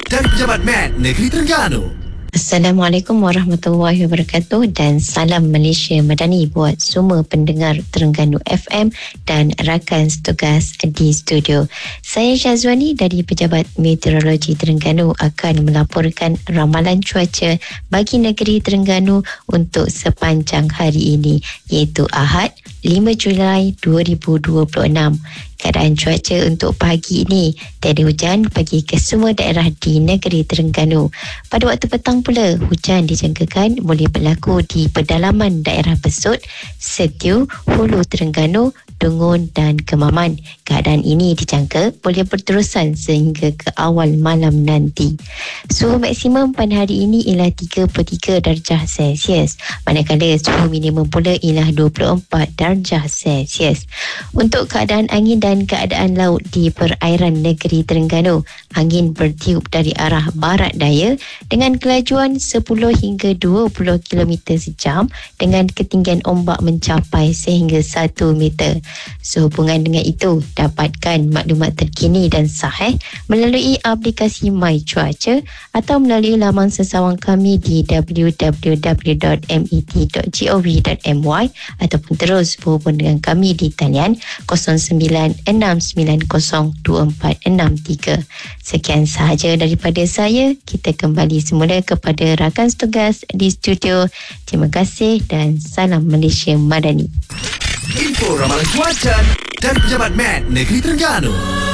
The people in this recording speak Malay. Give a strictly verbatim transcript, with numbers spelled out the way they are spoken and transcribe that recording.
dan Pejabat Med Negeri Terengganu. Assalamualaikum warahmatullahi wabarakatuh dan salam Malaysia Madani buat semua pendengar Terengganu F M dan rakan setugas di studio. Saya Syazwani dari Pejabat Meteorologi Terengganu akan melaporkan ramalan cuaca bagi negeri Terengganu untuk sepanjang hari ini, iaitu Ahad lima Julai dua ribu dua puluh enam. Keadaan cuaca untuk pagi ini, tiada hujan bagi kesemua daerah di negeri Terengganu. Pada waktu petang pula, hujan dijangkakan boleh berlaku di pedalaman daerah Besut, Setiu, Hulu Terengganu, Dungun dan Kemaman. Keadaan ini dijangka boleh berterusan sehingga ke awal malam nanti. Suhu maksimum pada hari ini ialah tiga puluh tiga darjah Celsius, manakala suhu minimum pula ialah dua puluh empat darjah Celsius. Untuk keadaan angin dan keadaan laut di perairan negeri Terengganu, angin bertiup dari arah barat daya dengan kelajuan sepuluh hingga dua puluh kilometer sejam dengan ketinggian ombak mencapai sehingga satu meter. Sehubungan dengan itu, dapatkan maklumat terkini dan sahih melalui aplikasi My Cuaca atau melalui laman sesawang kami di w w w dot met dot gov dot my ataupun terus berhubung dengan kami di talian kosong sembilan enam sembilan kosong dua empat enam tiga. Sekian sahaja daripada saya. Kita kembali semula kepada rakan setugas di studio. Terima kasih dan salam Malaysia Madani. Info ramalan cuaca dan Pejabat Med Negeri Terengganu.